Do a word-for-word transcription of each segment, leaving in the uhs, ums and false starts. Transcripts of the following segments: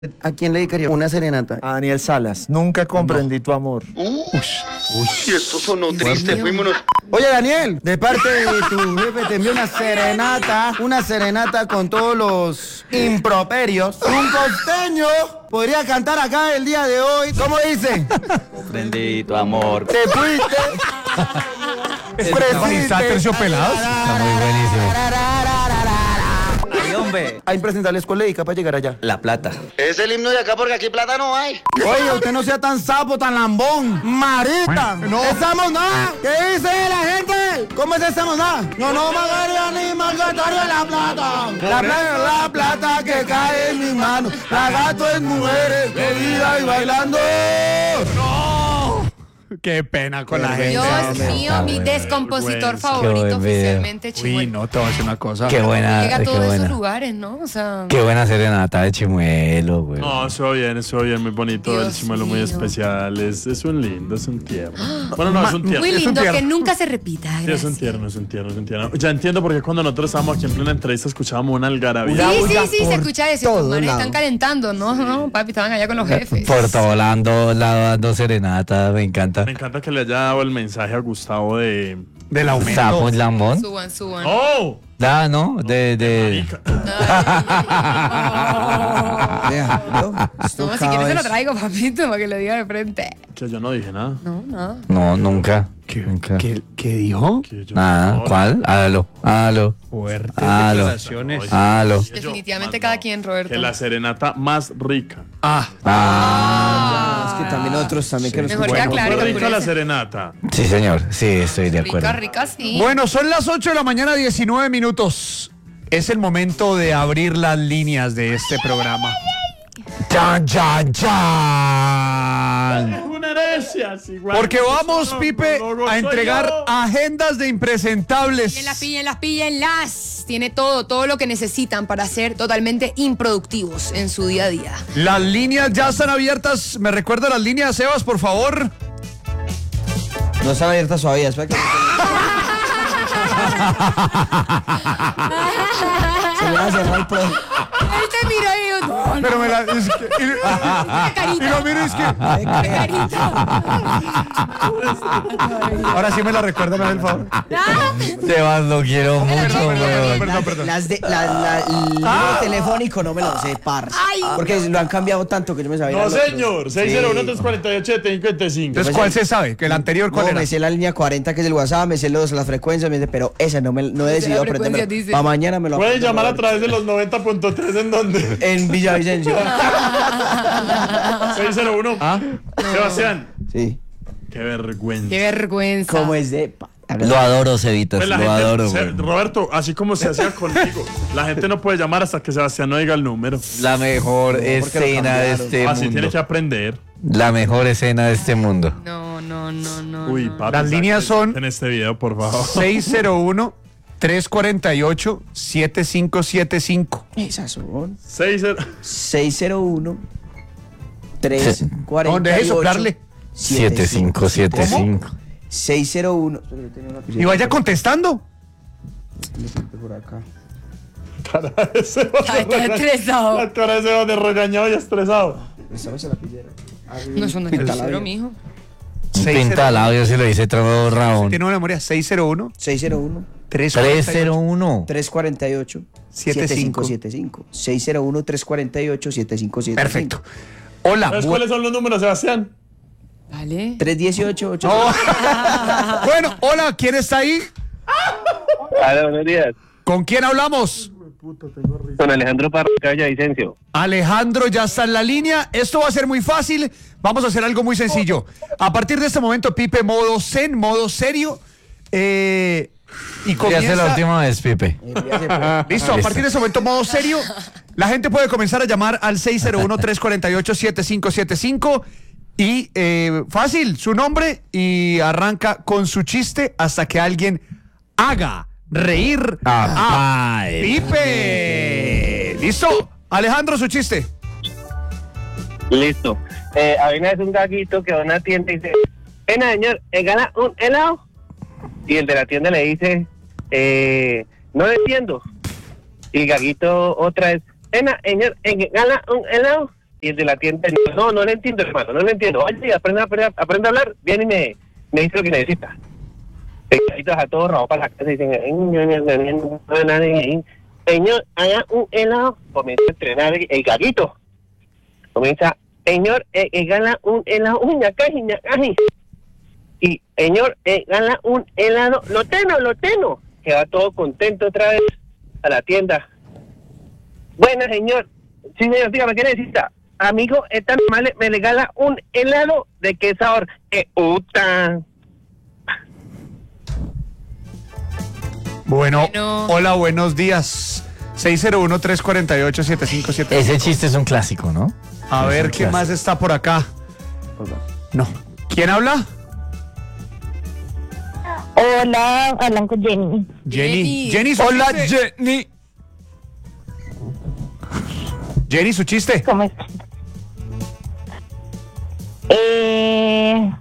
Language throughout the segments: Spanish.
¿A quién le dedicaría una serenata? A Daniel Salas. Nunca comprendí no. tu amor. Uy, uy, esto sonó triste. Fuímonos. Oye, Daniel, de parte de tu jefe te envió una serenata, una serenata con todos los improperios. Un costeño podría cantar acá el día de hoy. ¿Cómo dice? Comprendí tu amor. Te fuiste. ¿Está terciopelado? Está muy buenísimo. Hombre. Hay impresentables con dedica para llegar allá. La Plata. Es el himno de acá porque aquí plata no hay. Oye, usted no sea tan sapo, tan lambón. Marita, no estamos nada. ¿Qué dice la gente? ¿Cómo es estamos nada? No, no, Magaria ni Margataria la plata. La plata, la plata que cae en mi mano. La gato en mujeres, bebida y bailando. ¡No! Qué pena con la gente. Dios mío, mi descompositor favorito oficialmente, Chimuelo. Uy, no, te voy a decir una cosa. Qué buena. Llega a qué todos buena. esos lugares, ¿no? O sea, Qué buena serenata de Chimuelo, güey. No, estuvo bien, estuvo bien, muy bonito. Dios el Chimuelo muy mío. especial. Es, es un lindo, es un tierno. Bueno, no, es un tierno. muy es un lindo, tierno. que nunca se repita. Sí, es un Gracias. tierno, es un tierno, es un tierno. Ya entiendo por qué cuando nosotros estábamos aquí en plena entrevista escuchábamos una algarabía. Sí, sí, bulla sí, se por escucha eso. Tus todos manes lados. están calentando, ¿no? No, papi, estaban allá con los jefes. Por todo lado, dando serenata, me encanta. Me encanta que le haya dado el mensaje a Gustavo de... Del aumento. Sapo Lambón. Suban, suban. ¡Oh! Da, ¿no? De, de... Marica. Vea, ¿no? Esto No, si cada quieres se lo vez- traigo, papito, para que lo diga de frente. Que yo no dije nada. No, no. No, nunca. ¿Qué, Nunca. qué, qué dijo? Que yo- Nada, no, ¿cuál? Hágalo, hágalo. Fuertes Halo. declaraciones. Hágalo. que yo- Definitivamente más cada no. quien, Roberto. Que la serenata más rica. Ah, Ah. Es que también otros también que nos Mejor que escuchan. aclare. Fue que rica la oscurece. serenata. Sí, señor. Sí, estoy de acuerdo. Rica, rica, sí. bueno, son las ocho de la mañana, diecinueve minutos. Es el momento de abrir las líneas de este programa. ¡Chan, chan, chan! Es una herencia. sí, igual. Porque vamos, No, Pipe, no, no a soy entregar yo. agendas de impresentables. Píllenlas, píllenlas, píllenlas. Tiene todo, todo lo que necesitan para ser totalmente improductivos en su día a día. Las líneas ya están abiertas. ¿Me recuerda las líneas, Sebas, por favor? No están abiertas todavía. Espera que... Se me va a cerrar el pro. Él te miró y yo, no, no, Pero me la... Es que, y, qué carita. y lo miro y es que... Qué carita. Ahora sí me la recuerdan, me hace el favor. Sebas, lo quiero mucho, Perdón, weón. perdón, perdón, perdón. Las de, la, la, el número telefónico no me lo sé, par. Ay. Porque lo han cambiado tanto que yo me sabía. No, el otro. señor. seis cero uno, tres cuatro ocho, siete cinco cinco. Entonces, ¿cuál se sabe? ¿Que el anterior cuál No, era? me sé la línea cuarenta que es el WhatsApp, me sé los, las frecuencias, me sé, pero esa no, me, no he decidido frecuencia, aprenderme. dice. Para mañana me lo Pueden aprendo, llamar a Roberto. través de los noventa punto tres en donde. En Villavicencio. seis cero uno. ¿Ah? Sebastián. Sí. Qué vergüenza. Qué vergüenza. ¿Cómo es de...? pa- Lo adoro, Cevitas, Pues la lo gente- adoro, se- güey. Roberto, así como se hacía conmigo, la gente no puede llamar hasta que Sebastián no diga el número. La mejor porque lo escena de cambiaron. este Así tiene mundo. que aprender. La mejor escena de este mundo. No, no, no, no. Uy, no. papi. Las líneas son- En este video, por favor. seis cero uno, tres cuatro ocho, siete cinco siete cinco. Esas son seis cero. seis cero uno, tres cuatro ocho, No, deje soplarle. siete cinco siete cinco. seis cero uno. Y vaya contestando. Por acá. Cara de Sebas Ay, está de regañado. estresado. La cara de Sebas de regañado y estresado. Estamos en la pillera. No, eso no es grosero, mijo. Un pintalabio si lo dice todo Raúl. Tiene una memoria. seis cero uno, seis cero uno, tres tres cero uno. tres cuatro ocho, Siete siete cinco cinco. siete cinco. seis cero uno, tres cuatro ocho, siete cinco siete cinco. Perfecto. Hola. ¿Sabes bu- cuáles son los números, Sebastián? Vale. tres uno ocho, ocho. Oh. Bueno, hola, ¿quién está ahí? Hola, buenos días. ¿Con quién hablamos? Con Alejandro Parra Villavicencio. Alejandro ya está en la línea. Esto va a ser muy fácil. Vamos a hacer algo muy sencillo. A partir de este momento, Pipe, modo zen, modo serio. Eh, y Ya es la comienza... última vez, Pipe. Listo, a partir de ese momento, modo serio. La gente puede comenzar a llamar al seis cero uno, tres cuatro ocho, siete cinco siete cinco. Y eh, fácil, su nombre y arranca con su chiste hasta que alguien haga reír Ah, a Pipe. ¿Listo? Alejandro, su chiste. Listo. Eh, había una vez un gaguito que va a una tienda y dice, venga, señor, ¿me gana un helado? Y el de la tienda le dice, eh, no le entiendo. Y el gaguito otra vez, venga, señor, ¿me gana un helado? Y el de la tienda, no, no le entiendo, hermano, no le entiendo. Oye, aprende, aprende, aprende a hablar, viene y me, me dice lo que necesita. Pegaditos a todos, rabados para la casa y dicen, señor, haga un helado. Comienza a entrenar el, el gaguito. Comienza, señor, eh, eh, gana un helado, uña, caji, caji. Y, señor, eh, gana un helado, loteno, loteno. Que va todo contento otra vez a la tienda. Bueno, señor. Sí, señor, dígame, ¿qué necesita? Amigo, esta mamá me regala un helado. ¿De qué sabor? Eh, uta. Bueno, Bueno. hola, buenos días. seis cero uno, tres cuatro ocho, siete cinco siete cinco. Ese chiste es un clásico, ¿no? A Es ver, un ¿quién clásico. más está por acá? No. ¿Quién habla? Hola, hablan con Jenny. Jenny. Jenny. Jenny, su Hola, chiste. Jenny. Jenny, su chiste. ¿Cómo estás? Eh,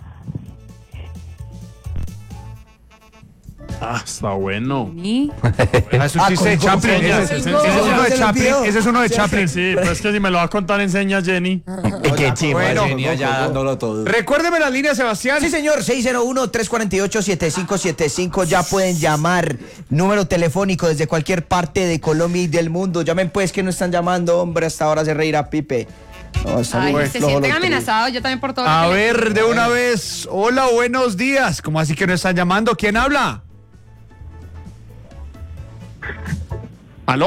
Ah, está bueno. ¿Y? Ah, su Ah, chiste de con- con Chaplin. señas. Ese ese Sí, es sí, uno de se lo Chaplin. pidió. Ese es uno de Chaplin. Sí, pero es que si me lo va a contar, enseña Jenny. Qué chimba, Bueno. Jenny allá dándolo todo. Recuérdeme la línea, Sebastián. Sí, señor, seis cero uno, tres cuatro ocho, siete cinco siete cinco. Ya pueden llamar. Número telefónico desde cualquier parte de Colombia y del mundo. Llamen pues, que no están llamando, hombre. Hasta ahora se reirá Pipe. No, están Ay, muy se flojos sienten los tres. amenazados, yo también por todo. lo A que le- ver, de una vez. Hola, buenos días. ¿Cómo así que no están llamando? ¿Quién habla? ¿Aló?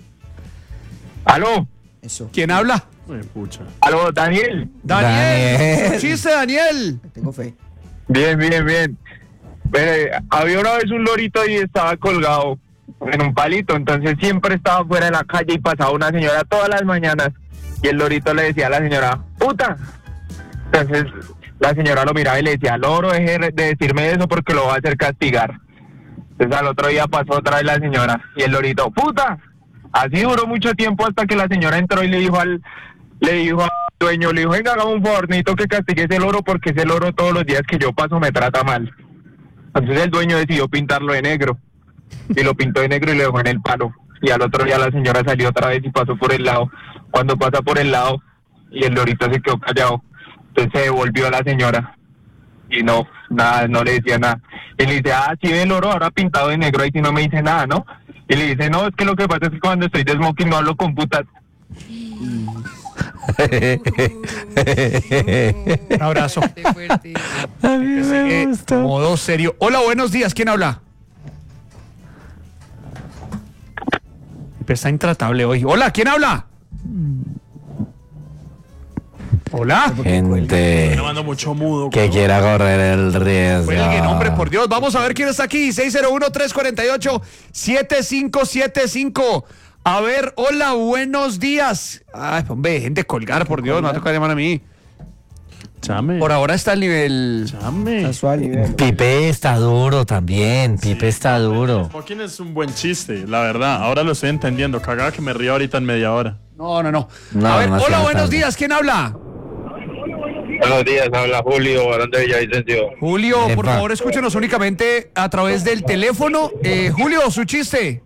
Aló, Eso. ¿Quién habla? Uy, pucha. aló, Daniel. Daniel. Daniel. Su chiste, Daniel. Tengo fe. Bien, bien, bien. Eh, había una vez un lorito y estaba colgado en un palito, entonces siempre estaba fuera de la calle y pasaba una señora todas las mañanas y el lorito le decía a la señora, puta. Entonces la señora lo miraba y le decía, loro, deje de decirme eso porque lo va a hacer castigar. Entonces al otro día pasó otra vez la señora y el lorito, puta. Así duró mucho tiempo hasta que la señora entró y le dijo al le dijo al dueño, le dijo, venga, hagamos un favor, necesito que castigue ese loro porque ese loro todos los días que yo paso me trata mal. Entonces el dueño decidió pintarlo de negro y lo pintó de negro y lo dejó en el palo. Y al otro día la señora salió otra vez y pasó por el lado. Cuando pasa por el lado y el lorito se quedó callado, entonces se devolvió a la señora y no, nada, no le decía nada. Y le dice, ah, sí, el loro ahora pintado de negro, ahí sí no me dice nada, ¿no? Y le dice, no, es que lo que pasa es que cuando estoy de smoking no hablo con putas. Un abrazo. Fuerte, fuerte. A mí me Eh, gusta. modo serio. Hola, buenos días. ¿Quién habla? Está intratable hoy. Hola, ¿quién habla? Hola. Gente Me mando mucho mudo. que quiera correr el riesgo. Cuelgue, hombre, por Dios. Vamos a ver quién está aquí. seis cero uno, tres cuatro ocho, siete cinco siete cinco. A ver, hola, buenos días. Ay, hombre, dejen de colgar, por Dios. Me va a tocar llamar a mí. Chame. Por ahora está el nivel. Chame. Casual y bien. Pipe está duro también. Pipe está duro. Smoking es un buen chiste, la verdad. Ahora lo estoy entendiendo. Cagada que me río ahorita en media hora. No, no, no. No, a ver, no, hola, no, buenos no. días. ¿Quién habla? Buenos días, habla Julio, Barón de Villavicencio. Julio, por Epa. favor, escúchenos únicamente a través del teléfono. Eh, Julio, su chiste.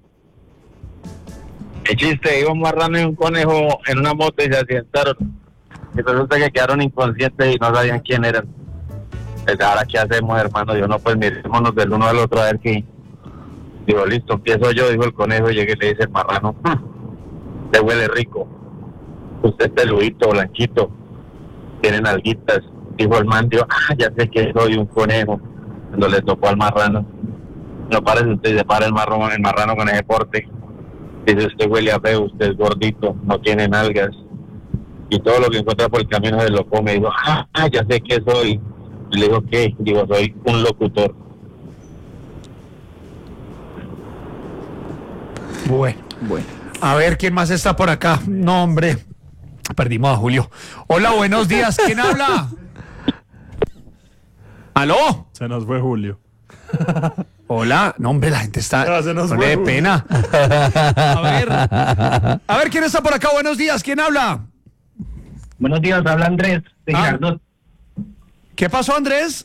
El chiste, iba un marrano y un conejo en una moto y se accidentaron. Y resulta que quedaron inconscientes y no sabían quién eran. Pues ahora, ¿qué hacemos, hermano? Yo no, pues mirémonos del uno al otro a ver qué. Digo, listo, empiezo yo, dijo el conejo, llegué y le dice el marrano, "Mm, te huele rico. Usted es peludito, blanquito, tienen alguitas." Dijo el man, dijo, ah, ya sé que soy un conejo. Cuando le tocó al marrano, no parece usted, se para el marrano, el marrano con ese porte. Dice, usted huele a feo, usted es gordito, no tiene nalgas. Y todo lo que encuentra por el camino se lo come. Dijo, ah, ya sé que soy. Y le dijo, ¿qué? Digo, soy un locutor. Bueno, bueno. A ver, ¿quién más está por acá? No, hombre. Perdimos a Julio. Hola, buenos días. ¿Quién habla? ¿Aló? Se nos fue Julio. Hola. No, hombre, la gente está... Ya, se nos no fue, le dé Julio. pena. A ver. A ver, ¿quién está por acá? Buenos días. ¿Quién habla? Buenos días, habla Andrés de Ah. Girardot. ¿Qué pasó, Andrés?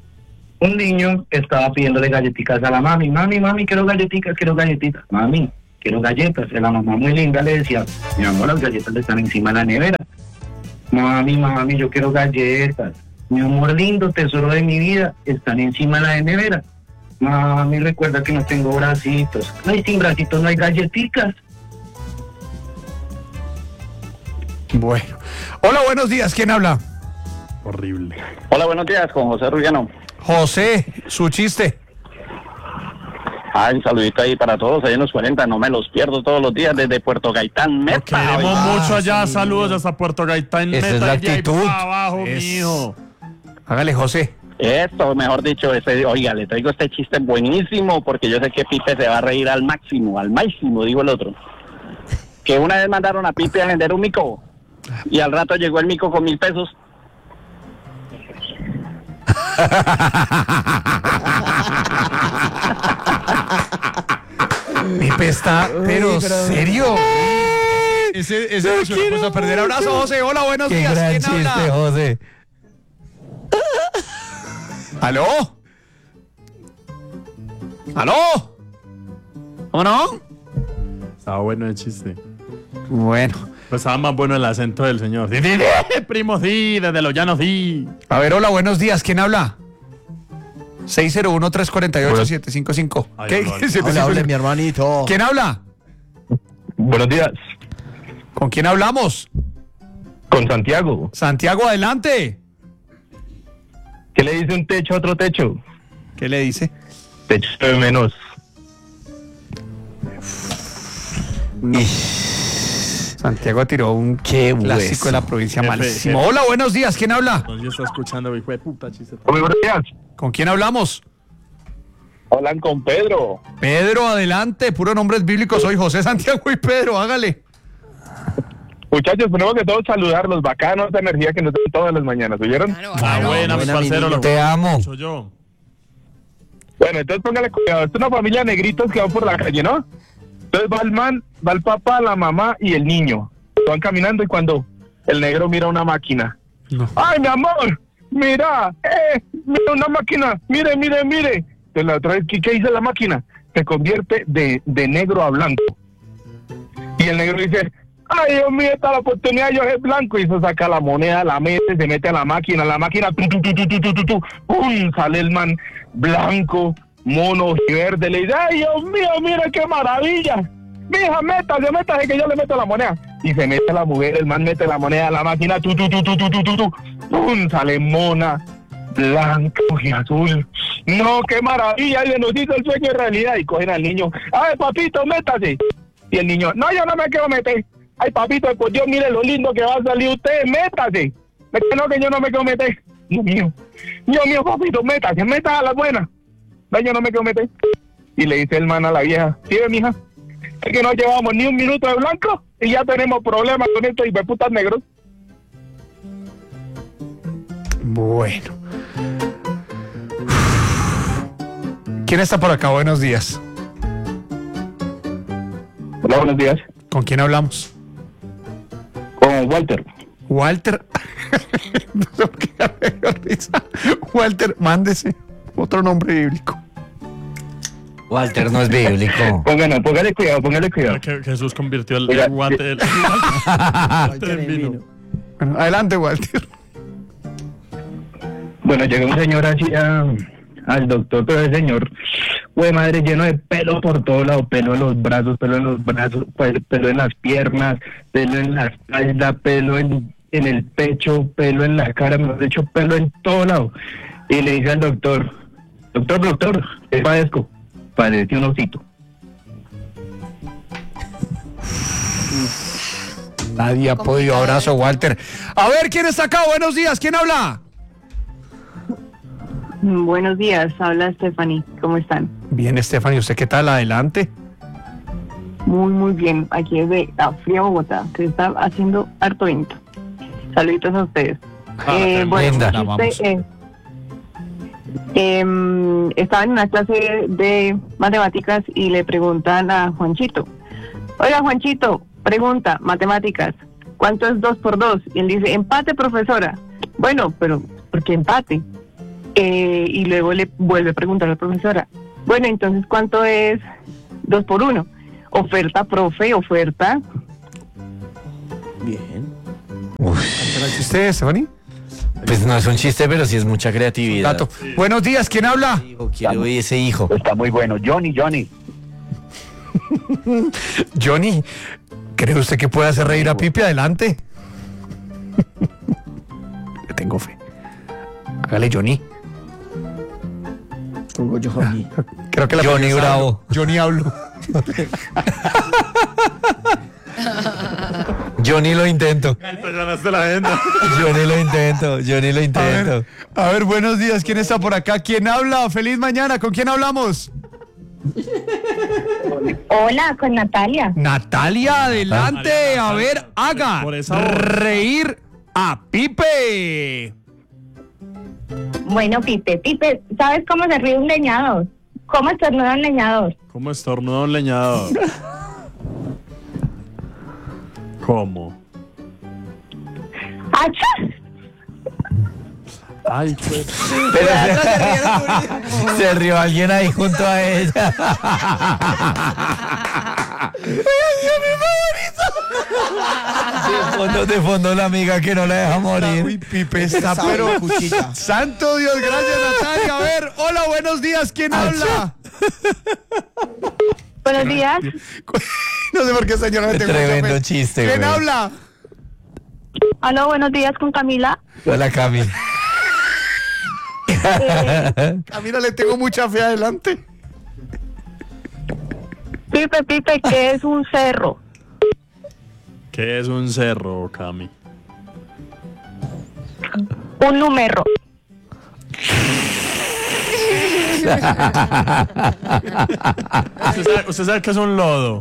Un niño estaba pidiéndole galletitas a la mami. Mami, mami, quiero galletitas, quiero galletitas. Mami, quiero galletas. Y la mamá muy linda le decía, mi amor, las galletas están encima de la nevera. Mami, mami, yo quiero galletas. Mi amor lindo, tesoro de mi vida, están encima de la nevera. Mami, recuerda que no tengo bracitos. Ay, sin bracitos no hay galletitas. Bueno. Hola, buenos días. ¿Quién habla? Horrible. Hola, buenos días, con José Rullano. José, su chiste. Ay, un saludito ahí para todos, ahí en los cuarenta, no me los pierdo todos los días desde Puerto Gaitán, Meta. Queremos Ah, mucho allá, sí. saludos hasta Puerto Gaitán, Esa Meta. es la y de ahí actitud. para abajo, Es- mijo. Hágale, José. Esto, mejor dicho, este, oiga, le traigo este chiste buenísimo porque yo sé que Pipe se va a reír al máximo, al máximo, digo el otro. Que una vez mandaron a Pipe a vender un mico y al rato llegó el mico con mil pesos. Pipe está, pero serio. Ese, ese es una cosa a perder. Abrazo, José. Hola, buenos Qué días. gran ¿Quién chiste, habla? José. ¿Aló? ¿Aló? ¿Cómo no? Estaba bueno el chiste. Bueno. Pues estaba más bueno el acento del señor. Sí, sí, sí, primo, sí, desde los llanos, sí. A ver, hola, buenos días. ¿Quién habla? seis cero uno, tres cuatro ocho, siete cinco cinco. Ay, ¿Qué? hola, hola. siete cinco Hola, hola, cinco. mi hermanito. ¿Quién habla? Buenos días, ¿Con quién hablamos? con Santiago. Santiago, adelante. ¿Qué le dice un techo a otro techo? ¿Qué le dice? Techo de menos. Santiago tiró un Qué clásico hueso. de la provincia Jefe, malísimo. jefe. Hola, buenos días. ¿Quién habla? No, yo estaba escuchando, hijo de puta chiste. Muy buenos días. ¿Con quién hablamos? Hablan con Pedro. Pedro, adelante. Puro nombres bíblicos. Soy José, Santiago y Pedro. Hágale. Muchachos, tenemos que todos saludarlos, bacanos, esa energía que nos dan todas las mañanas, ¿oyeron? Claro, Ah, claro. buena, mi buena, parcero. mi Lo Te amo. Soy yo. Bueno, entonces póngale cuidado, es una familia de negritos que van por la calle, ¿no? Entonces va el man, va el papá, la mamá y el niño. Van caminando y cuando el negro mira una máquina. No. ¡Ay, mi amor! ¡Mira! ¡Eh! ¡Mira una máquina! ¡Mire, mire, mire! Entonces la otra vez, ¿qué, qué dice la máquina? Se convierte de, de negro a blanco. Y el negro dice, ¡ay, Dios mío, esta es la oportunidad, yo soy blanco! Y se saca la moneda, la mete, se mete a la máquina, la máquina, tu, tu, tu, tu, tu, tu, tu, tu, ¡pum! Sale el man blanco, mono y verde. Le dice, ¡ay, Dios mío, mira qué maravilla! Mija, métase, métase que yo le meto la moneda. Y se mete la mujer, el man mete la moneda a la máquina, tu, tu, tu, tu, tu, tu, tu, tu. ¡Pum! Sale mona, blanco y azul. No, qué maravilla, y nos hizo el sueño de realidad. Y cogen al niño, ¡ay, papito, métase! Y el niño, no, yo no me quiero meter. Ay, papito, pues Dios, mire lo lindo que va a salir usted, métase. Me dice, no, que yo no me quiero meter. Dios mío, Dios mío, papito, métase, métase a la buena. No, yo no me quiero meter. Y le dice el man a la vieja, ¿sí ve, mija? Es que no llevamos ni un minuto de blanco y ya tenemos problemas con estos hijueputas negros. Bueno. ¿Quién está por acá? Buenos días. Hola, buenos días. ¿Con quién hablamos? Con Walter. Walter. No sé por qué me dio risa. Walter, mándese. Otro nombre bíblico. Walter no es bíblico. Póngale, póngale cuidado, póngale cuidado. Que Jesús convirtió el, Oiga, el guante el, el guante en vino. Bueno, adelante, Walter. Bueno, llega un señor así a- al doctor, pero el señor, güey, madre, lleno de pelo por todos lados, pelo en los brazos, pelo en los brazos, pues, pelo en las piernas, pelo en la espalda, pelo en, en el pecho, pelo en la cara, mejor dicho, pelo en todo lado. Y le dice al doctor, doctor, doctor, ¿qué padezco? Padece un osito. Nadie ha podido. Abrazo, Walter. A ver, ¿quién está acá? Buenos días. ¿Quién habla? Buenos días, habla Stephanie, ¿cómo están? Bien, Stephanie. ¿Usted qué tal? Adelante. Muy, muy bien, aquí desde la fría Bogotá, que está haciendo harto viento. Saluditos a ustedes. Ah, Eh, bueno, linda. un La vamos. chiste, eh, em, estaba en una clase de matemáticas y le preguntan a Juanchito, oiga Juanchito, pregunta, matemáticas, ¿cuánto es dos por dos? Y él dice, empate, profesora. Bueno, pero ¿por qué empate? Eh, y luego le vuelve a preguntar a la profesora, bueno, entonces, ¿cuánto es dos por uno? Oferta, profe, oferta. Bien. ¿Era chiste, Stephanie? Pues no es un chiste, pero sí es mucha creatividad. Dato. Buenos días, ¿quién habla? Hijo, quiero ese hijo. Está muy bueno. Johnny, Johnny. Johnny, ¿cree usted que puede hacer reír a Pipe? Adelante. Le tengo fe. Hágale, Johnny. Pongo yo Johnny. Creo que la Johnny primera Bravo. hablo. Johnny hablo. Yo ni lo intento. Te ganaste la agenda. Yo ni lo intento. Yo ni lo A intento. ver, a ver, buenos días. ¿Quién está por acá? ¿Quién habla? Feliz mañana. ¿Con quién hablamos? Hola, con Natalia. Natalia, adelante. Natalia, A ver, Natalia. haga Por esa voz. reír a Pipe. Bueno, Pipe, Pipe, ¿sabes cómo se ríe un leñador? ¿Cómo estornuda un leñador? ¿Cómo estornuda un leñador? ¿Cómo? ¡Achá! Ay, pues. Pero se, se rió alguien ahí junto a ella. De fondo, de fondo la amiga que no la deja morir. Uy, Pipe está, Sabe pero la cuchilla. santo Dios, gracias Natalia. A ver, hola, buenos días. ¿Quién habla? Buenos días. No sé por qué, señora, le tengo mucha Tremendo fe. chiste, ¿Quién güey. habla? Aló, buenos días con Camila. Hola, Cami. A mí no le tengo mucha fe. Adelante. Pipe, Pipe, ¿qué es un cerro? ¿Qué es un cerro, Cami? Un número. ¿Usted sabe, usted sabe qué es un lodo?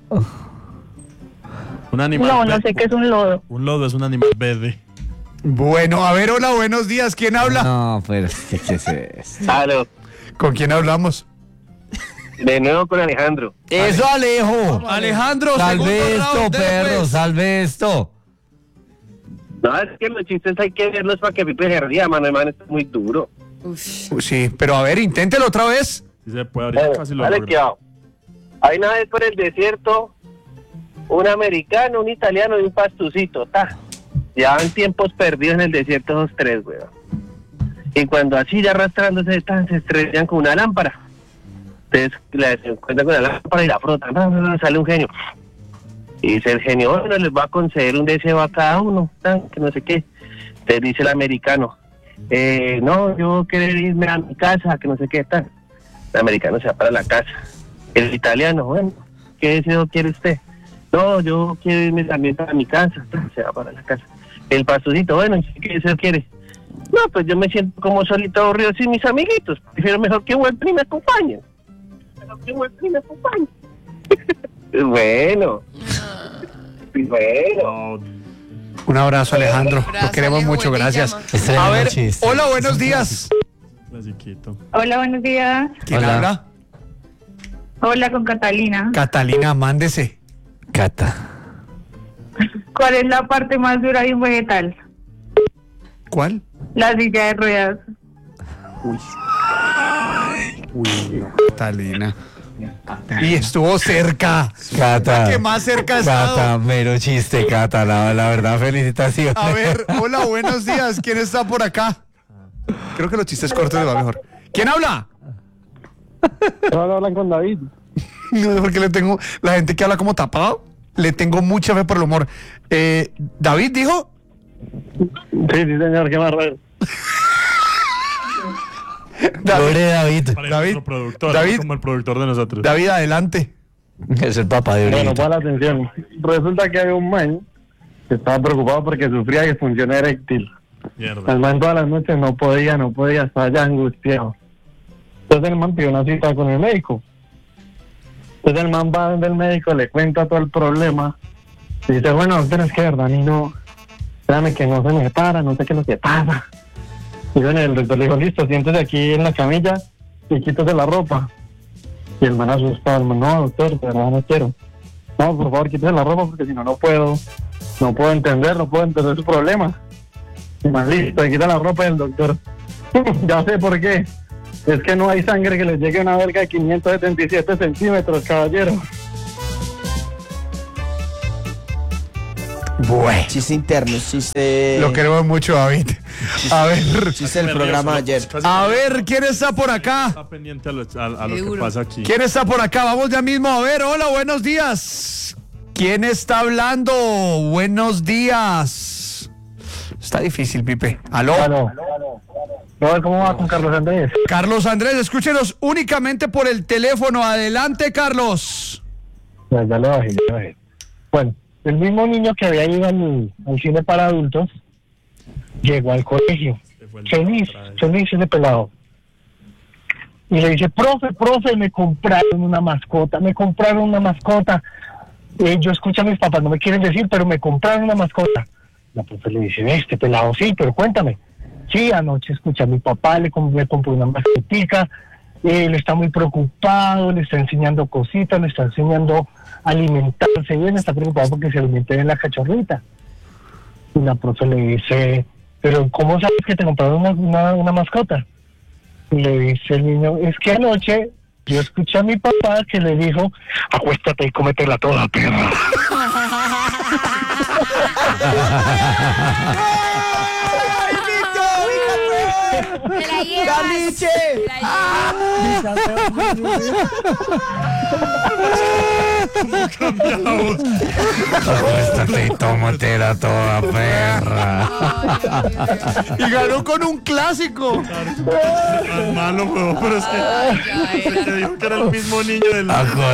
Un animal. No, no ve- sé qué es un lodo. Un lodo es un animal verde. Bueno, a ver, hola, buenos días. ¿Quién habla? No, pero ¿qué, qué es esto? Aló, ¿Con quién hablamos? de nuevo con Alejandro. Eso, Alejo. Alejandro, Salve segundo esto, round, dele, perro, pues. salve esto. No, es que los chistes hay que verlos para que Pipe se ría, mano, hermano, esto es muy duro. Uf. Uy, sí, pero a ver, inténtelo otra vez. Si se puede ahorita Bueno, casi lo dale logro. que va. Hay una vez por el desierto, un americano, un italiano y un pastucito, ta. Llevaban tiempos perdidos en el desierto esos tres, weón. Y cuando así ya arrastrándose, tan, se estrellan con una lámpara. Entonces la- se encuentran con la lámpara y la frotan. No, no, no, sale un genio. Y dice el genio, bueno, les va a conceder un deseo a cada uno, tan, que no sé qué. Entonces dice el americano, eh, no, yo quiero irme a mi casa, que no sé qué, tal. El americano se va para la casa. El italiano, bueno, ¿qué deseo quiere usted? No, yo quiero irme también para mi casa, tal, se va para la casa. El pastorcito, bueno, ¿qué deseo quiere? No, pues yo me siento como solito aburrido sin mis amiguitos. Prefiero mejor que vuelvan y me acompañen. Mejor que vuelvan y me acompañen. Bueno. Bueno. Un abrazo, Alejandro. Abrazo, Lo queremos Alejo, mucho, buen te gracias. llama. Es A tremendo ver, chiste. hola, buenos días. Clasiquito. Hola, buenos días. ¿Quién Hola. habla? Hola, con Catalina. Catalina, mándese. Cata. ¿Cuál es la parte más dura de un vegetal? ¿Cuál? La silla de ruedas. Catalina. Y estuvo cerca. Cata. La que más cerca ha estado. Cata, mero chiste, Cata. La, la verdad, felicitaciones. A ver, hola, buenos días. ¿Quién está por acá? Creo que los chistes cortos les va mejor. ¿Quién habla? Ahora hablan con David. No sé por qué le tengo. La gente que habla como tapado, le tengo mucha fe por el humor. Eh, David dijo. Sí, sí, señor, qué más raro. Pobre David. Para David, nuestro productor, David. como el productor de nosotros. David, adelante. Es el papá de Bueno, Brito. para la atención. Resulta que había un man que estaba preocupado porque sufría disfunción eréctil. Mierda. El man todas las noches no podía, no podía, estaba ya angustiado. Entonces el man pidió una cita con el médico. Entonces el man va donde el médico, le cuenta todo el problema. Y dice, bueno, doctor, es que de verdad, ni no, espérame que no se me para, no sé qué es lo que pasa. Y bueno, el doctor le dijo, listo, siéntese aquí en la camilla y quítese la ropa. Y el man asustado, el man, no, doctor, de verdad no quiero. No, por favor, quítese la ropa porque si no, no puedo, no puedo entender, no puedo entender su problema. Y man, listo, y quita la ropa del doctor. Ya sé por qué. Es que no hay sangre que le llegue a una verga de quinientos setenta y siete centímetros, caballero. Bueno. Chiste interno, chiste... Lo queremos mucho, David. A ver. Chiste del programa de ayer. A ver, ¿quién está por acá? Está pendiente a lo, a, a lo que pasa aquí. ¿Quién está por acá? Vamos ya mismo a ver. Hola, buenos días. ¿Quién está hablando? Buenos días. Está difícil, Pipe. ¿Aló? Aló. ¿Cómo va con Carlos Andrés? Carlos Andrés, escúchenos únicamente por el teléfono. Adelante, Carlos. Ya, ya lo bajé, ya lo bajé. Bueno, el mismo niño que había ido al, al cine para adultos llegó al colegio. Feliz, feliz ese pelado. Y le dice, profe, profe, me compraron una mascota, me compraron una mascota. Eh, yo escucho a mis papás, no me quieren decir, pero me compraron una mascota. La profe le dice, este pelado, sí, pero cuéntame. Sí, anoche escuché a mi papá, le, comp le compré una mascotica, él está muy preocupado, le está enseñando cositas, le está enseñando a alimentarse bien, está preocupado porque se alimente bien la cachorrita. Y la profe le dice, pero ¿cómo sabes que te compraron una, una, una mascota? Y le dice el niño, es que anoche yo escuché a mi papá que le dijo, acuéstate y cómetela toda, perra. ¡Te la llevas! ¡Caliche! Acuéstate y tómatela toda, perra. Y ganó con un clásico. Tan malo, weón, pero es que se te dijo que era el mismo niño del...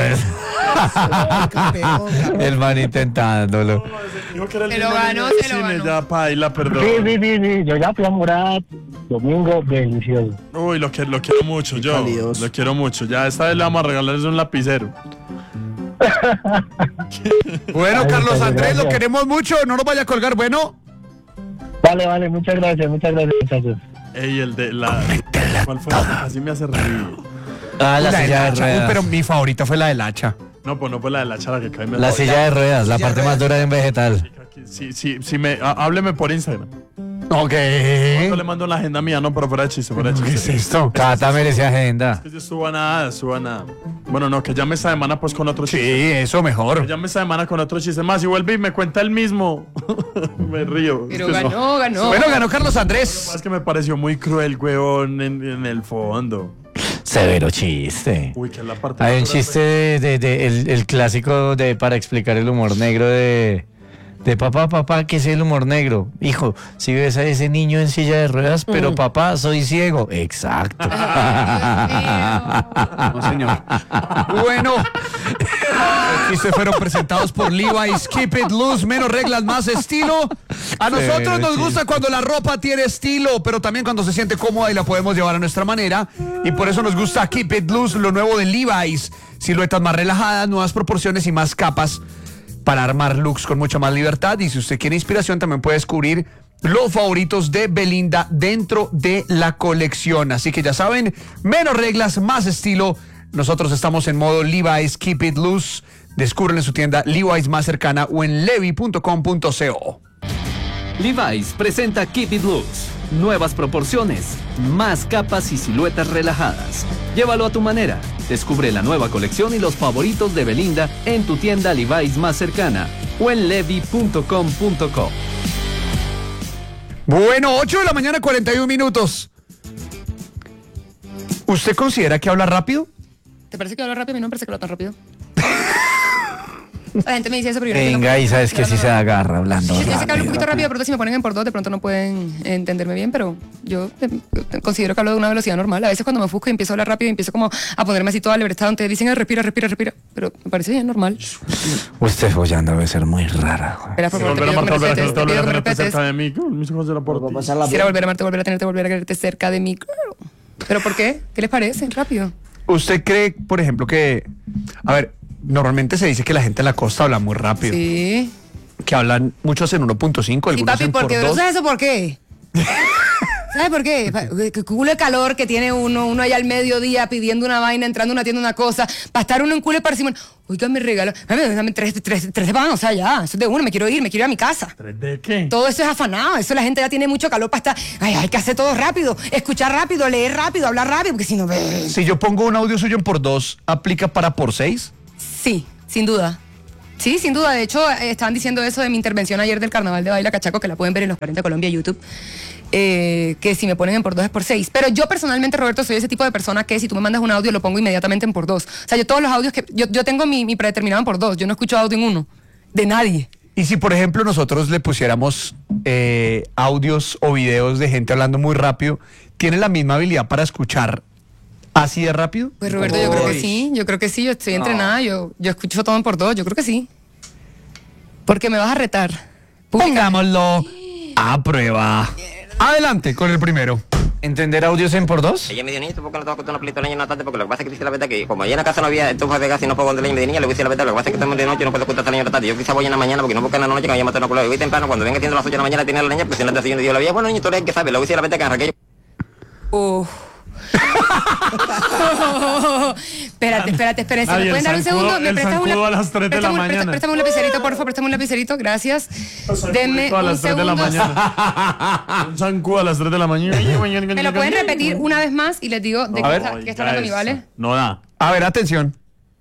El man intentándolo. Dijo que era el Se mismo lo ganó, niño del se lo cine, ganó. ya, paila, perdón. Sí, sí, sí, sí, yo ya fui a Morat, domingo, delicioso. Uy, lo, que, lo quiero mucho, yo. cálidos. Lo quiero mucho. Ya esta vez le vamos a regalar un lapicero. Bueno, Ay, Carlos muchas Andrés, lo gracias. queremos mucho. No nos vaya a colgar. Bueno, Vale, vale, muchas gracias, muchas gracias, muchachos. Ey, el de la... ¿Cuál fue? Así me hace reír. Ah, la la del silla de hacha. Uy, ruedas. pero mi favorita fue la del hacha. No, pues no fue la de la chara que cae. me La la- silla de ruedas, la parte más dura de un vegetal. Sí, sí, sí, me... há- Hábleme por Instagram. Ok. Yo le mando la agenda mía, no, pero fuera de chiste, fuera de ¿Qué es chiste. esto? Cata merece agenda. Que yo suba nada, suba nada. Bueno, no, que llame esta semana pues con otro Sí, chiste. eso Que mejor. llame esta semana con otro chiste más y vuelve y me cuenta el mismo. Me río. Pero Es que no. ganó, ganó. Bueno, ganó Carlos Andrés. Es que me pareció muy cruel, weón, en, en el fondo. Severo chiste. Uy, que es la parte... Hay un más chiste de, de- de- el, el clásico de para explicar el humor negro de de papá, papá, ¿qué es el humor negro? Hijo, si ves a ese niño en silla de ruedas, pero papá, soy ciego. Exacto. No, señor. Bueno, los chistes fueron presentados por Levi's. Keep it loose, menos reglas, más estilo. A nosotros nos gusta cuando la ropa tiene estilo, pero también cuando se siente cómoda y la podemos llevar a nuestra manera. Y por eso nos gusta Keep it loose, lo nuevo de Levi's. Siluetas más relajadas, nuevas proporciones y más capas para armar looks con mucha más libertad. Y si usted quiere inspiración, también puede descubrir los favoritos de Belinda dentro de la colección. Así que ya saben, menos reglas, más estilo. Nosotros estamos en modo Levi's Keep It Loose. Descúbrenlo en su tienda Levi's más cercana o en levi punto com punto co. Levi's presenta Keep It Loose. Nuevas proporciones, más capas y siluetas relajadas. Llévalo a tu manera. Descubre la nueva colección y los favoritos de Belinda en tu tienda Levi's más cercana o en levi punto com punto co. Bueno, ocho de la mañana, cuarenta y un minutos. ¿Usted considera que habla rápido? ¿Te parece que hablo rápido? A mí no me parece que hablo tan rápido. La gente me dice eso, pero yo no entiendo Venga, por y qué. sabes que No, sí no, se no. agarra hablando. Yo sé que hablo un rápido, poquito rápido, rápido. de pronto si me ponen en por dos, de pronto no pueden entenderme bien, pero yo eh, considero que hablo de una velocidad normal. A veces cuando me ofusco y empiezo a hablar rápido y empiezo como a ponerme así toda alebrestada, entonces dicen, "Ay, respira, respira, respira", pero me parece bien normal. Usted follando debe ser muy rara. güey. Espera, por favor, te Volver a pido que me marcar, volver a respetes, te volver pido a que me tenerte respetes. cerca de mí. Mis ojos de la por ti. Quisiera volver a amarte, volver a tenerte, volver a quererte cerca de mí. ¿Pero por qué? ¿Qué les parece? Rápido. ¿Usted cree, por ejemplo, que... A ver, normalmente se dice que la gente en la costa habla muy rápido. Sí. Que hablan muchos en uno punto cinco, Sí, algunos papi, en por porque dos. ¿sabes eso por qué? ¿Sabes por qué? Pa- Que culo de calor que tiene uno, uno allá al mediodía pidiendo una vaina, entrando a una tienda, una cosa, para estar uno en culo y parecimos, oiga, mi regalo, dame, dame tres, tres, tres de pan, o sea, ya, eso es de uno, me quiero ir, me quiero ir a mi casa. ¿De qué? Todo eso es afanado, eso la gente ya tiene mucho calor para estar, ay, hay que hacer todo rápido, escuchar rápido, leer rápido, hablar rápido, porque si no... Si yo pongo un audio suyo en por dos, ¿aplica para por seis? Sí, sin duda. Sí, sin duda. De hecho, eh, estaban diciendo eso de mi intervención ayer del Carnaval de Baila Cachaco, que la pueden ver en los cuarenta Colombia YouTube, eh, que si me ponen en por dos es por seis. Pero yo personalmente, Roberto, soy ese tipo de persona que si tú me mandas un audio lo pongo inmediatamente en por dos. O sea, yo todos los audios que... Yo, yo tengo mi, mi predeterminado en por dos. Yo no escucho audio en uno. De nadie. Y si, por ejemplo, nosotros le pusiéramos eh, audios o videos de gente hablando muy rápido, ¿tiene la misma habilidad para escuchar así de rápido? Pues Roberto, yo creo que sí, yo creo que sí, yo estoy No. entrenada, yo, yo escucho todo en por dos, yo creo que sí. Porque me vas a retar. Pongámoslo a prueba. Adelante con el primero. ¿Entender audios en por dos? Ella me dijo, niño, ¿por qué no te vas a cortar una pelita de leña en la tarde? Porque lo que pasa es que dice la verdad que como allá en la casa no había estufa de gas y no fogón de leña, me dijo, niña, le voy a decir la verdad, lo que pasa es que estamos de noche y no puedo cortar esta leña en la tarde. Yo quizá voy en la mañana porque no puedo en la noche que me llama a una y voy temprano, cuando venga siendo las ocho de la mañana tiene la leña, pues si no te hace yo digo la vida, bueno, niño, tú eres el que sabe, le voy a decir la verdad que arranqué yo. Oh. espérate, espérate, espérate. Ay, ¿Me el pueden dar un zancudo- segundo? ¿Me el prestas zancudo una- a las tres de la préstame un- mañana. presta- Préstame un lapicerito, por favor, préstame un lapicerito, gracias. Denme a un las tres de la segundo. mañana. Un zancudo a las tres de la mañana. ¿Me lo pueden repetir una vez más? Y les digo de A qué ver. está, qué está hablando mi vale. No da. A ver, atención.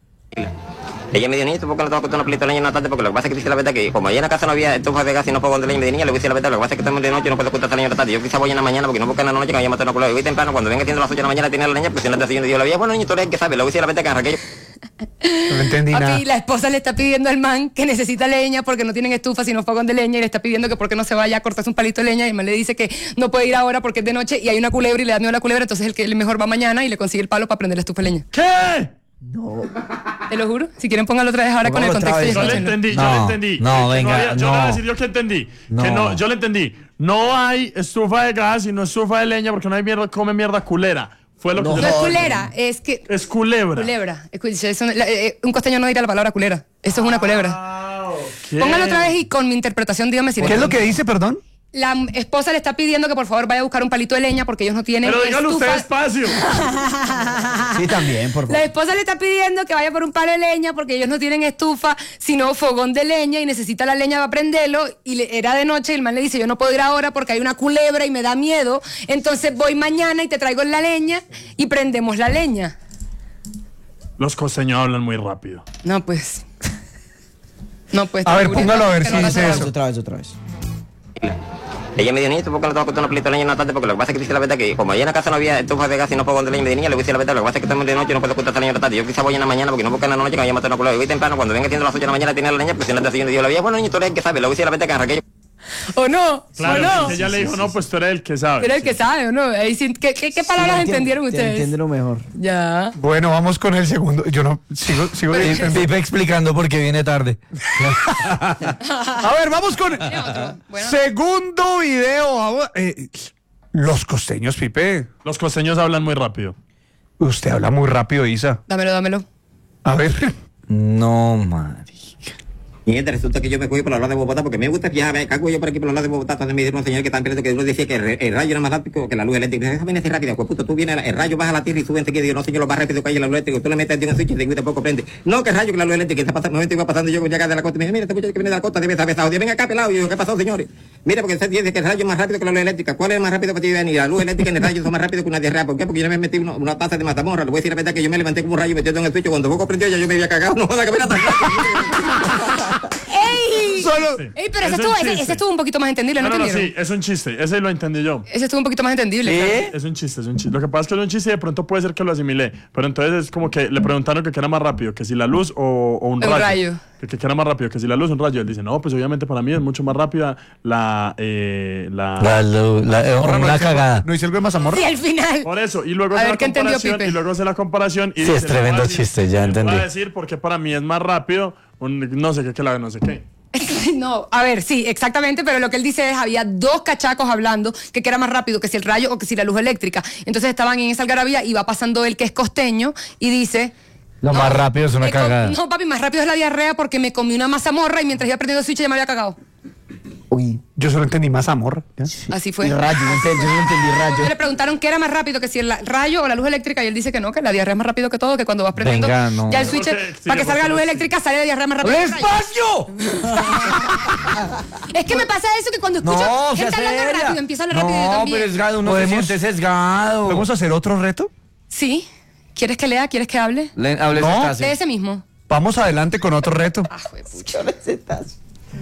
Ella me dijo, niño, ¿por qué no te vas a cortar una pelita de leña en la tarde? Porque lo que pasa es que dice la verdad que como allá en la casa no había estufa de gas y no fogón de leña, me dijo, niña, le voy a decir la verdad, lo que pasa es que estamos de noche y no puedo cortar esta leña en la tarde. Yo quizá voy en la mañana porque no puedo en la noche que me llama a una y voy temprano, cuando venga siendo las ocho de la mañana tiene la leña, pues si no te hace yo digo la vida, bueno, niño, tú eres el que sabe, le voy a decir la verdad que arranqué yo. No entendí Ok, nada. la esposa le está pidiendo al man que necesita leña porque no tienen estufa sino fogón de leña y le está pidiendo que por qué no se vaya a cortarse un palito de leña y el man le dice que no puede ir ahora porque es de noche y hay una culebra y le da miedo a la culebra, entonces el que el mejor va mañana y le consigue el palo para prender la estufa de leña. ¿Qué? No. Te lo juro. Si quieren pónganlo otra vez ahora con el Póngalo otra contexto. y vez. Yo le escúchenlo. entendí, yo No, le entendí. no, Que venga, había- yo le voy a no. decir yo que entendí. Que No. no, yo le entendí. No hay estufa de gas y no estufa de leña porque no hay mierda, come mierda culera. Fue lo que No. yo No le es entendí. culera, es que... Es culebra. Culebra. Escuche, eso no- la- eh, un costeño no dirá la palabra culera. Eso es una culebra. Ah, ok. Póngalo otra vez y con mi interpretación dígame si... ¿Qué es lo que dice, perdón? La esposa le está pidiendo que por favor vaya a buscar un palito de leña porque ellos no tienen Pero dígalo usted estufa. despacio. Sí, también, por La favor. esposa le está pidiendo que vaya por un palo de leña porque ellos no tienen estufa, sino fogón de leña y necesita la leña para prenderlo. Y le- era de noche y el man le dice, yo no puedo ir ahora porque hay una culebra y me da miedo. Entonces voy mañana y te traigo la leña y prendemos la leña. Los costeños hablan muy rápido. No, pues. No, pues. A te ver, juro póngalo a ver que si no lo dice hace eso. mal. Otra vez, otra vez. Ella me dijo, niño, ¿por qué no te vas a cortar una pelita de leña en la tarde? Porque lo que pasa es que dice la verdad que como allá en la casa no había estufa de gas y no fogón de leña, me dijo, niña, le voy a decir la verdad, lo que pasa es que estamos de noche y no puedo cortar esta leña en la tarde. Yo quizá voy en la mañana porque no puedo en la noche que me llama a una y voy temprano, cuando venga siendo las ocho de la mañana tiene la leña, pues si no te hace yo digo la vida, bueno, niño, tú eres el que sabe, le voy a decir la verdad que arranqué yo. ¿O no? Claro, ¿O no? porque ella le dijo, no, pues tú eres el que sabe. Pero el que sabe, ¿o no? Ahí sí, ¿qué, qué, qué palabras Sí, entiendo- entendieron te ustedes? Entiéndelo mejor. Ya. Bueno, vamos con el segundo. Yo no sigo, sigo Pipe diciendo. Pipe explicando por qué viene tarde. A ver, vamos con Bueno. segundo video. Vamos, eh, los costeños, Pipe. Los costeños hablan muy rápido. Usted habla muy rápido, Isa. Dámelo, dámelo. A ver. No, Mari. Y entonces resulta que yo me fui por la lado de Bogotá porque me gusta viajar, cago yo por aquí por la lado de Bogotá, entonces me dijeron un señor que están pensando que uno decía que el, el rayo era más rápido que la luz eléctrica. Déjame decir rápido, pues puto, tú vienes, el rayo baja a la tierra y sube enseguida. Digo, no señor, lo más rápido que hay la luz eléctrica. Tú le metes en un switch y de poco prende. No, que el rayo que la luz eléctrica está pasando. Un momento iba pasando yo con llegar de la costa y me dice, mira, este muchacho que viene de la costa debe estar besado. Digo, venga acá, pelado. Y yo, ¿qué pasó, señores? Mira, porque usted dice que el rayo es más rápido que la luz eléctrica. ¿Cuál es el más rápido para ti, Dani? La luz eléctrica y el rayo son más rápidos que una diarrea. ¿Por qué? Porque yo me metí una, una taza de mazamorra. Le voy a decir la verdad que yo me levanté como un rayo metido en el switch. Cuando poco prendió ya yo me había cagado. No joda que me era tan ¡Ey! Solo. ¡Ey, pero ese Es un estuvo, ese, chiste. ese estuvo un poquito más entendible, ¿no, No, no, no, entendieron? sí, es un chiste. Ese lo entendí yo. Ese estuvo un poquito más entendible. claro. Es un chiste, es un chiste. Lo que pasa es que es un chiste y de pronto puede ser que lo asimilé. Pero entonces es como que le preguntaron que qué era más rápido, que si la luz o, o un Un rayo. rayo. Que, que qué era más rápido, que si la luz o un rayo. Él dice, no, pues obviamente para mí es mucho más rápida la... Eh, la... La, lu- la, eh, Ahora no una dice- cagada. ¿No dice algo de mazamorra? Sí, al final. Por eso, y luego A hace ver, la ¿qué entendió comparación, Pipe? y luego hace la comparación y Sí, dice, es le voy a tremendo decir- chiste, ya le entendí. Voy a decir porque para mí es más rápido, un, no sé qué, que la no sé qué. No, a ver, sí, exactamente, pero lo que él dice es, había dos cachacos hablando que qué era más rápido, que si el rayo o que si la luz eléctrica. Entonces estaban en esa algarabía y va pasando él que es costeño y dice... Lo más rápido es una me com- cagada. No, papi, más rápido es la diarrea porque me comí una mazamorra y mientras iba aprendiendo switch ya me había cagado. Uy. Yo solo entendí mazamorra. ¿ya? Así fue. Y rayo, no entendí, yo no entendí rayo. Le preguntaron qué era más rápido, que si el la- rayo o la luz eléctrica, y él dice que no, que la diarrea es más rápido que todo, que cuando vas prendiendo Venga, no. ya el switch, Porque- sí, para que salga porque- luz eléctrica, sale la diarrea más rápido. que el rayo. ¡Despacio! Es que me pasa eso que cuando escucho No, sea gente hablando seria. rápido, empiezo a hablar rápido yo No, también. pero es que uno se ¿Podemos- siente sesgado. ¿Podemos hacer otro reto? Sí. ¿Quieres que lea? ¿Quieres que hable? Le, hable No. esa De ese mismo. Vamos adelante con otro reto. Ah, Ocho recetas.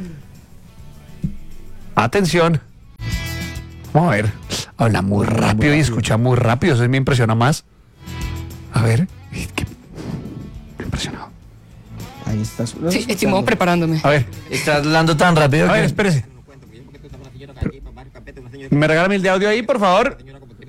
Atención. Vamos a ver. Habla muy rápido y escucha muy rápido. Eso me impresiona más. A ver. ¿Qué? Me impresionado. Ahí estás. Sí, estoy preparándome. A ver. Estás hablando tan rápido. A ver, que- espérese. ¿Me regala el de audio ahí, por favor?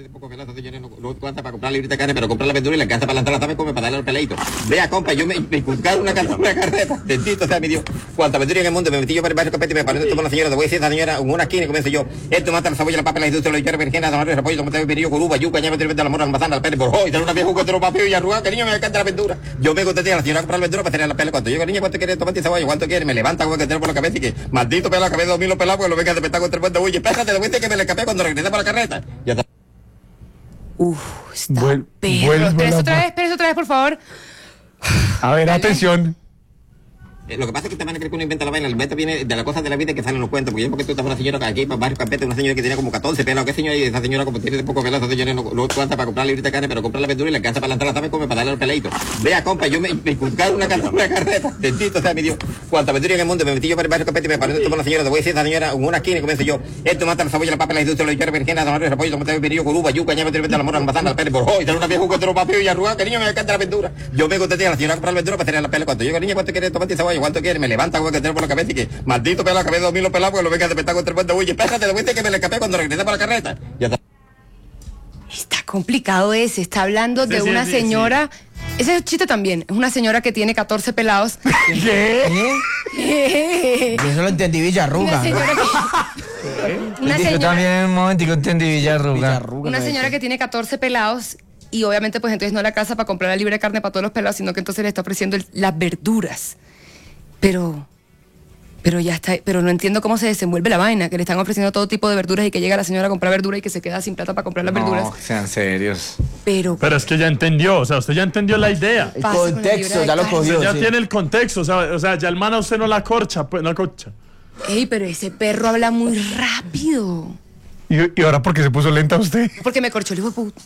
No cuenta para comprar librita de carne, pero comprar la verdura y la alcanza para lanzar la sabe come para darle al peladito. Vea, compa, yo me, me buscaron una carta, una carreta. Dentito, sea mi Dios. Cuánta aventura en el mundo, me metí yo para el barrio Capete y me paré de tomar la señora. Te voy a decir esa señora en una esquina y comienzo yo. Esto mata la cebolla, la papa, la industria, la hierba, virgen, la repollo, tomate, pirillo, coruba, yuca, ñame, de la mora, almazán, al pene, por hoy. Tener una vieja jugo, otro papel y arrugado, cariño, me encanta la aventura. Yo me conté a la señora a comprar la aventura para tener la pela. Cuando yo, niña, ¿cuánto quiere tomate y cebolla? ¿Cuánto quiere? Me levanta, güey, que tener por la cabeza y que maldito pelo, acabé dos mil los pelados, porque lo venga de petar contra el puente. Oye, espérate, te voy a decir que me le escapé cuando regresé para la carreta. Ya está. Uf, está Vuel- perro. vuelve Espérese la- otra vez, espérese otra vez, por favor. A ver, atención. Eh, lo que pasa es que esta manera cree que uno inventa la vaina. El invento viene de la cosa de la vida que salen los cuentos. Porque yo, porque tú estás una señora aquí para barrio Campete, una señora que tenía como catorce pelos. ¿Qué señora? Y esa señora, como tiene de poco pelo, esa señora no, no cuenta para comprar librita de carne, pero comprar la verdura y la alcanza para lanzar la sabe come para darle al peladito. Vea, compa, yo me, me buscaron una carta, una carreta. Dentito, sea mi Dios. Cuánta aventura en el mundo, me metí yo para el barrio Campete y me paré de tomar la señora. Te voy a decir esa señora en una esquina y comienzo yo. Esto mata la cebolla, la papa, la industria, la hierba, virgen, la repollo, tomate, pirillo, coruba, yuca, ñame, de la mora, almazán, al pene, por hoy. Tener una vieja jugo, otro papel y arrugado, cariño, me encanta la aventura. Yo me conté a la señora a comprar la verdura para tener la pela. Cuando yo, niña, ¿cuánto quiere tomate y cebolla? ¿Cuánto quiere? Me levanta, güey, que tener por la cabeza y que maldito pelo, acabé dos mil los pelados, porque lo venga de petar contra el puente. Oye, espérate, te voy a decir que me le escapé cuando regresé para la carreta. Ya está. Está complicado ese. Está hablando de Sí, sí, una sí, señora. Ese chiste también. Es una señora que tiene catorce pelados. ¿Qué? Yo eso lo entendí Villarruga. Una señora ¿no? que, una Yo señora, también en un momentico entendí Villarruga. Villarruga, una ¿no? señora que tiene catorce pelados y obviamente pues entonces no la casa para comprar la libre carne para todos los pelados, sino que entonces le está ofreciendo el- las verduras. Pero... Pero ya está, pero no entiendo cómo se desenvuelve la vaina, que le están ofreciendo todo tipo de verduras y que llega la señora a comprar verdura y que se queda sin plata para comprar las verduras. No, sean serios. Pero Pero es que ya entendió, o sea, usted ya entendió la idea. El Pasa con la contexto, libra de ya lo carne. cogió. Usted ya sí. tiene el contexto, o sea, o sea, ya el man a usted no la corcha, pues no la corcha. ey, pero ese perro habla muy rápido. ¿Y, y ahora por qué se puso lenta usted? Porque me corchó el hijo de puta.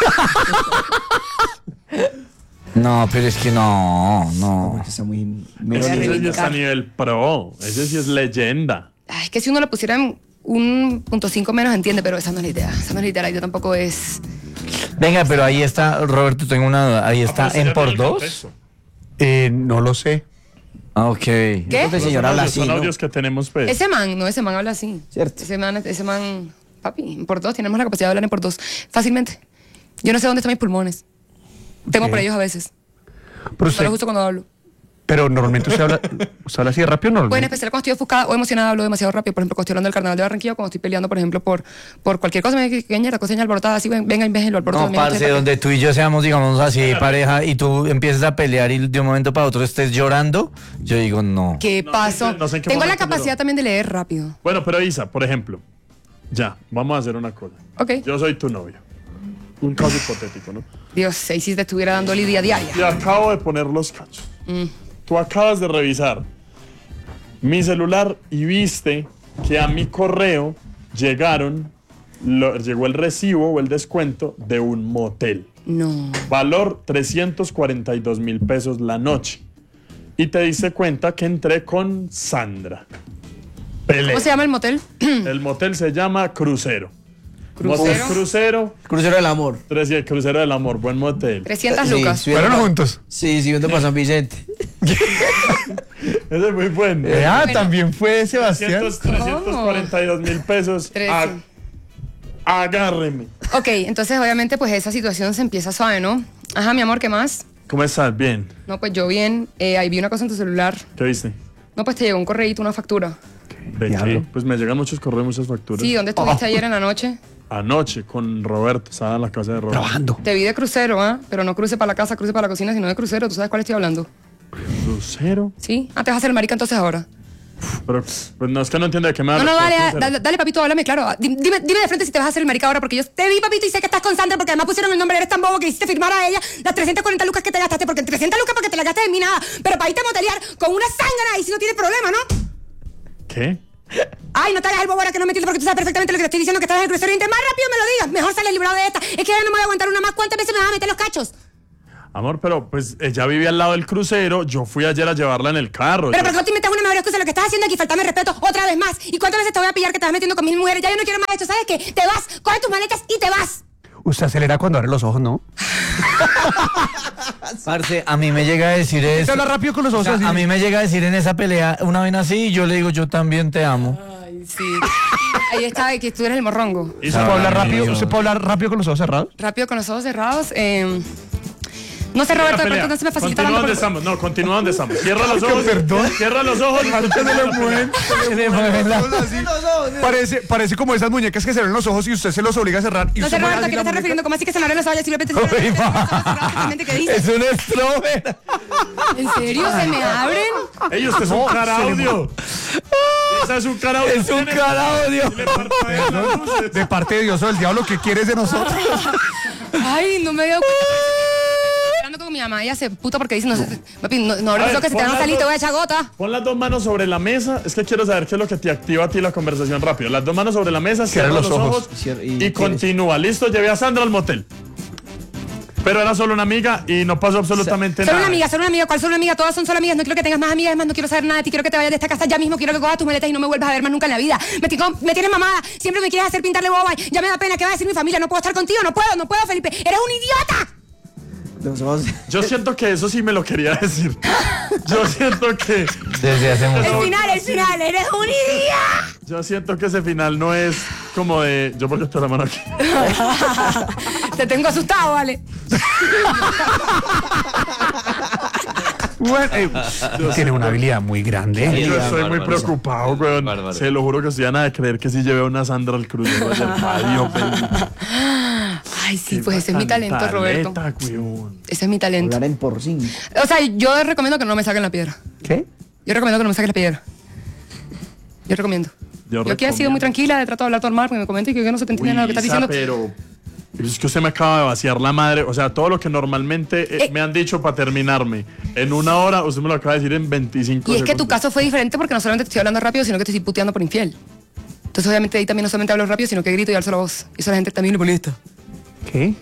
No, pero es que no, no. Está muy... Ese sí reivindicar. está a nivel pro, ese sí es leyenda. Ay, es que si uno le pusiera en un punto cinco menos entiende, pero esa no es la idea. Esa no es la idea, la idea tampoco es... Venga, pero ahí está, Roberto, tengo una duda. Ahí está Ah, pero en ese ya por tiene el dos. contexto. Eh, no lo sé. Ah, ok. ¿Qué? Este señor Son habla audios- así, Son ¿no? audios que tenemos, pues. Ese man, no, ese man habla así. Cierto. Ese man, ese man, papi, en por dos, tenemos la capacidad de hablar en por dos. Fácilmente. Yo no sé dónde están mis pulmones. Tengo por ellos a veces. Pero, No usted, los uso cuando hablo. pero normalmente usted habla, usted habla así de rápido, ¿no? Bueno, en especial cuando estoy ofuscada o emocionada, hablo demasiado rápido. Por ejemplo, cuando estoy hablando del carnaval de Barranquilla, cuando estoy peleando, por ejemplo, por, por cualquier cosa, me dice, la cosa alborotada, así, ven- venga, venga, lo alboroto No, también. parce, ustedes, donde tú y yo seamos, digamos así, pareja, y tú empiezas a pelear y de un momento para otro estés llorando, yo digo, no. ¿Qué No sé pasó? en qué- no sé en qué Tengo la momento capacidad lloró. también de leer rápido. Bueno, pero Isa, por ejemplo, ya, vamos a hacer una cosa. Ok. Yo soy tu novio. Un caso hipotético, ¿no? Dios, ahí si te estuviera dando lidia diaria. Y acabo de poner los cachos. Mm. Tú acabas de revisar mi celular y viste que a mi correo llegaron, lo- llegó el recibo o el descuento de un motel. No. Valor trescientos cuarenta y dos mil pesos la noche. Y te diste cuenta que entré con Sandra. Pelé. ¿Cómo se llama el motel? El motel se llama Crucero. Motel ¿Crucero? Crucero. Crucero del amor. Tres, Crucero del Amor, buen motel. trescientas Sí, lucas. sí, ¿Fueron pa- juntos? Sí, sí, yendo para San Vicente. Ese es muy bueno. Eh, ah, Bueno. también fue Sebastián. trescientos cuarenta y dos mil pesos. Trece. Ag- agárreme. Ok, entonces obviamente pues esa situación se empieza suave, ¿no? Ajá, mi amor, ¿qué más? ¿Cómo estás? Bien. No, pues yo bien. Eh, ahí vi una cosa en tu celular. ¿Qué viste? No, pues te llegó un correíto, una factura. ¿De qué? Pues me llegan muchos correos, muchas facturas. Sí, ¿dónde estuviste ayer en la noche? Anoche con Roberto, estaba en la casa de Roberto. Trabajando. Te vi de crucero, ¿ah? Pero no cruce para la casa, cruce para la cocina, sino de crucero. ¿Tú sabes cuál estoy hablando? ¿Crucero? ¿Sí? Ah, te vas a hacer el marica entonces ahora. Pero pues no es que no entiendo de qué me No, hablas. no, dale, pero ah, crucero. dale, dale, papito, háblame, claro. Ah, Dime, dime de frente si te vas a hacer el marica ahora, porque yo te vi, papito, y sé que estás con Sandra, porque además pusieron el nombre, eres tan bobo que hiciste firmar a ella las trescientas cuarenta lucas que te gastaste, porque trescientas lucas porque te las gastaste en mí nada. Pero para irte a motelear con una zángana, y si no tiene problema, ¿no? ¿Qué? Ay, no te hagas el bobo ahora que no me entiendes porque tú sabes perfectamente lo que te estoy diciendo, que estás en el crucero y entre más rápido me lo digas, mejor sale librado de esta. Es que ya no me voy a aguantar una más. ¿Cuántas veces me vas a meter los cachos? Amor, pero pues ella vivía al lado del crucero, yo fui ayer a llevarla en el carro. Pero yo... ¿por qué no te inventas una mejor excusa? Lo que estás haciendo aquí, faltarme respeto otra vez más. ¿Y cuántas veces te voy a pillar que te vas metiendo con mis mujeres? Ya yo no quiero más esto, ¿sabes qué? Te vas, coge tus maletas y te vas. Usted acelera cuando abre los ojos, ¿no? Parce, a mí me llega a decir eso. Usted habla rápido con los ojos. O sea, así. a mí me llega a decir en esa pelea una vaina así y yo le digo, yo también te amo. Ay, sí. Ahí está, que tú eres el morrongo. ¿Y se puede hablar rápido? ¿Usted puede hablar rápido con los ojos cerrados? Rápido con los ojos cerrados. Eh... No sé, Roberto, de pronto no se me facilita Continúa tanto. donde estamos, no, continúa donde estamos. Cierra los ojos. Perdón. Cierra los ojos. Parece, parece como esas muñecas que se ven los ojos y usted se los obliga a cerrar. Y No sé, usted Roberto, ¿a así qué te la estás muñeca. refiriendo? ¿Cómo así que se me abren los ojos? Simplemente se ¿qué dices? Es un estrógeno. ¿En serio? ¿Se me abren? Ey, usted es un cara audio. Esa es un cara audio. Es un cara audio. De parte de Dios o del diablo, ¿qué quieres de nosotros? Ay, no me había dado cuenta. Hablando con mi mamá, ella se puta porque dice, no sé, papi, no, no abres A ver, los ojos que se te pon van a las salir, dos- te voy a echar gota. Pon las dos manos sobre la mesa. Es que quiero saber qué es lo que te activa a ti la conversación rápido. Las dos manos sobre la mesa, cierra los, los ojos, ojos. y, continúa. Listo, llevé a Sandra al motel. Pero era solo una amiga y no pasó absolutamente Solo nada. una amiga, solo una amiga, ¿cuál solo una amiga? Todas son solo amigas, no quiero que tengas más amigas, además no quiero saber nada de ti, quiero que te vayas de esta casa ya mismo, quiero que cojas tus maletas y no me vuelvas a ver más nunca en la vida. Me, tengo- me tienes mamada, siempre me quieres hacer pintarle boba, ya me da pena, ¿qué va a decir mi familia? No puedo estar contigo, no puedo, no puedo, Felipe, eres un idiota. Los ojos. Yo siento que eso sí me lo quería decir. Yo siento que... Desde hace mucho. El final, el final, eres un idiota. Yo siento que ese final no es como de... Yo porque estoy la mano aquí. Te tengo asustado, vale. Bueno, eh, tiene una habilidad muy grande. Yo estoy muy bárbaro. preocupado, weón. Bárbaro. Se lo juro que estoy a nada de creer que sí llevé a una Sandra al crucero ayer. Adiós, bendito. Ay, sí, pues ese es mi talento, Tanta Roberto. neta, weón. Ese es mi talento. Hablar en por cinco. O sea, yo recomiendo que no me saquen la piedra. ¿Qué? Yo recomiendo que no me saquen la piedra. Yo recomiendo. Yo Yo aquí he sido muy tranquila, he tratado de hablar normal, porque me comentan que yo no se te entiende nada de lo que estás Isa, diciendo. pero es que usted me acaba de vaciar la madre. O sea, todo lo que normalmente eh, Eh. me han dicho para terminarme en una hora, usted me lo acaba de decir en veinticinco Y es que tu segundos. caso fue diferente porque no solamente te estoy hablando rápido, sino que te estoy puteando por infiel. Entonces, obviamente, ahí también no solamente hablo rápido, sino que grito y alzo la voz. Y eso a la gente también le molesta. ¿Qué?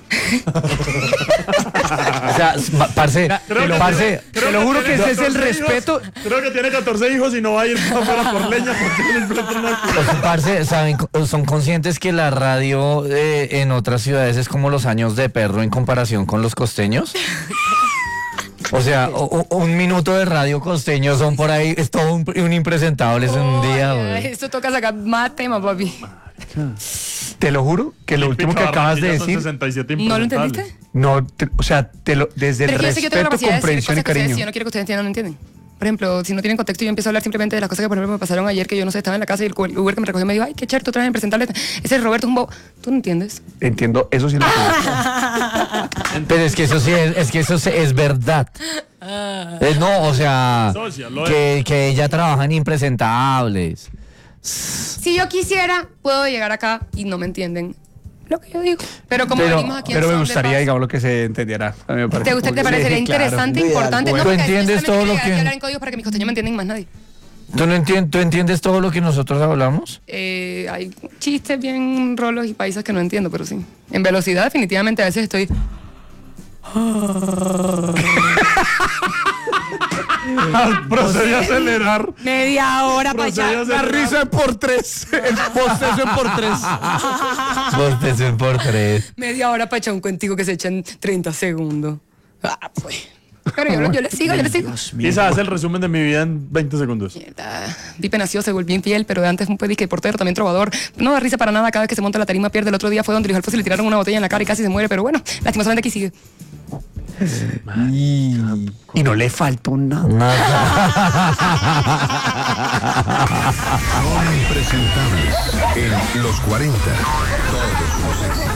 O sea, ma- parce, Creo que parce, tiene- creo te lo juro que tiene ese es el catorce hijos. respeto. Creo que tiene catorce hijos y no va a ir para por leña porque no encuentra una... o sea, parce, saben, son conscientes que la radio eh, en otras ciudades es como los años de perro en comparación con los costeños. O sea, o- o- un minuto de radio costeño son por ahí, es todo un, un impresentable, es un día, Ay, güey. eso toca sacar más temas, papi. Te lo juro que lo último que acabas de decir. ¿No lo entendiste? No, te- o sea, te lo, desde el Pero es que yo sé que yo tengo la respeto, capacidad de decir comprensión y cosas que ustedes, cariño. si yo no quiero que ustedes entiendan, no entienden. Por ejemplo, si no tienen contexto y yo empiezo a hablar simplemente de las cosas que, por ejemplo, me pasaron ayer, que yo no sé, estaba en la casa y el el Uber que me recogió me dijo, ay, qué chévere, tú traes en presentarle. Ese Roberto es un bobo. ¿Tú no entiendes? Entiendo, eso sí lo entiendo. Pero es que eso sí es, es que eso sí es verdad. Eh, no, o sea, Socia, lo que, que ella trabaja en impresentables. Si yo quisiera, puedo llegar acá y no me entienden lo que yo digo. Pero como Pero, venimos aquí en pero me son de gustaría, paz, digamos, lo que se entendiera. A mí me parece ¿te, gusta, muy- te parecería Sí, claro. interesante, Ideal, importante? bueno. No, ¿Tú porque entiendes solamente todo lo hay que- hablar en códigos para que mis costeños me entiendan más nadie. ¿Tú, no entiendes, ¿Tú entiendes todo lo que nosotros hablamos? Eh, hay chistes bien rolos y paisas que no entiendo, pero sí. En velocidad, definitivamente, a veces estoy... Procedí a acelerar. Media hora para Procedí a allá. acelerar. La risa en por tres. El postezo en por tres. Bostecen por tres. Media hora para echar un cuentico que se echa en treinta segundos. Ah, pues. Pero yo, yo le sigo, yo le sigo. Isa, hace el resumen de mi vida en veinte segundos. Mierda. Pipe nació, se volvió infiel, pero de antes un pedisque portero, también trovador. No da risa para nada, cada vez que se monta la tarima pierde. El otro día fue donde Luis Alfonso le tiraron una botella en la cara y casi se muere, pero bueno, lastimosamente aquí sigue. Y, y no le faltó nada. Impresentables en los cuarenta. Todos los